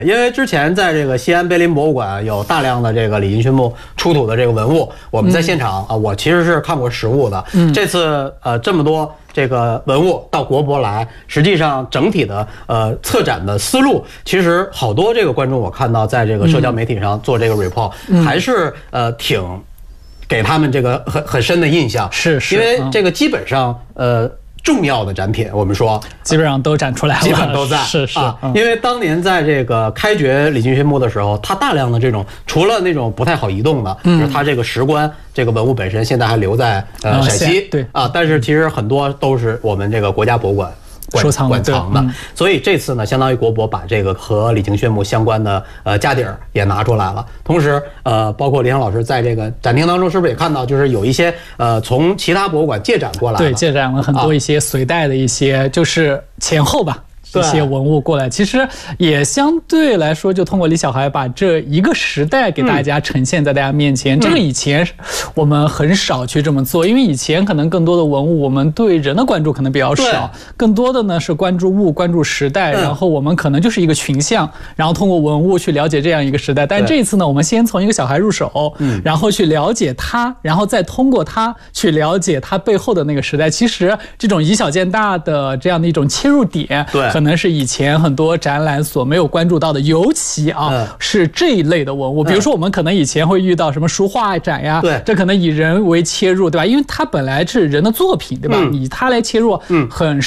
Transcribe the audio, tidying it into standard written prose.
因为之前在这个西安碑林博物馆有大量的这个李金勋墓出土的这个文物，我们在现场啊，我其实是看过实物的。这次这么多这个文物到国博来，实际上整体的策展的思路，其实好多这个观众我看到在这个社交媒体上做这个 report，还是挺给他们这个很深的印象。 是， 因为这个基本上重要的展品，我们说基本上都展出来了， 基本都在。 是啊，因为当年在这个开掘李金勋墓的时候，它大量的这种除了那种不太好移动的，就是它这个石棺这个文物本身现在还留在陕西， 对啊， 但是其实很多都是我们这个国家博物馆收藏的，所以这次呢，相当于国博把这个和李金勋墓相关的家底儿也拿出来了。同时包括林阳老师在这个展厅当中是不是也看到，就是有一些从其他博物馆借展过来的， 对，借展了很多一些隋代的一些，就是前后吧。一些文物过来，其实也相对来说，就通过李小孩把这一个时代给大家呈现在大家面前。这个以前我们很少去这么做，因为以前可能更多的文物，我们对人的关注可能比较少，更多的呢是关注物、关注时代，然后我们可能就是一个群像，然后通过文物去了解这样一个时代。但这一次呢，我们先从一个小孩入手，然后去了解他，然后再通过他去了解他背后的那个时代。其实这种以小见大的这样的一种切入点，对。可能是以前很多展览所没有关注到的，尤其是这一类的文物。比如说我们可能以前会遇到什么书画展呀，对，这可能以人为切入，对吧？因为它本来是人的作品，对吧？以它来切入，很